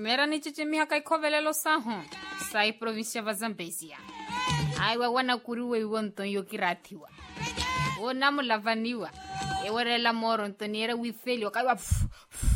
mera ni chichimiha kai khovelelo saho sai provincia va Zambezia ai wa wana kuriwe wonton yo kirathiwa o namulavaniwa e werela moro ntoniera wifeli o kai wa